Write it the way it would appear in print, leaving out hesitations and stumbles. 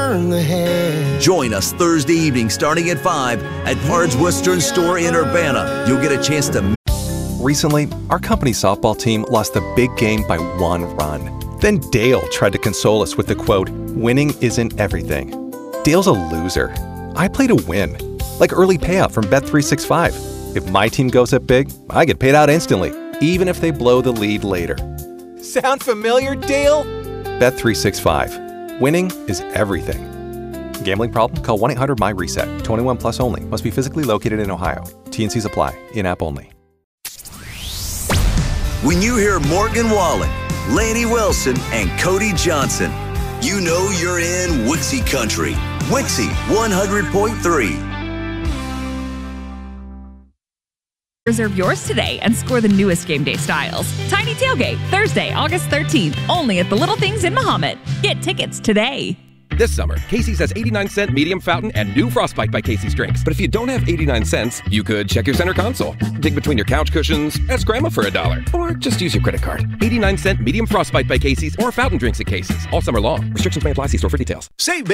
turn the head. Join us Thursday evening starting at 5 at Pard's Western Store in Urbana. You'll get a chance to... Recently, our company softball team lost the big game by 1 run. Then Dale tried to console us with the quote, "Winning isn't everything." Dale's a loser. I play to win. Like early payout from Bet365. If my team goes up big, I get paid out instantly, even if they blow the lead later. Sound familiar, Dale? Bet365. Winning is everything. Gambling problem? Call 1-800-MY-RESET. 21 plus only. Must be physically located in Ohio. T&Cs apply. In-app only. When you hear Morgan Wallen, Laney Wilson, and Cody Johnson, you know you're in Wixie Country. Wixie 100.3. Reserve yours today and score the newest game day styles. Tiny Tailgate, Thursday, August 13th, only at the Little Things in Mahomet. Get tickets today. This summer, Casey's has 89-cent medium fountain and new Frostbite by Casey's drinks. But if you don't have 89 cents, you could check your center console, dig between your couch cushions, ask Grandma for $1, or just use your credit card. 89-cent medium Frostbite by Casey's or fountain drinks at Casey's all summer long. Restrictions may apply. See store for details. Say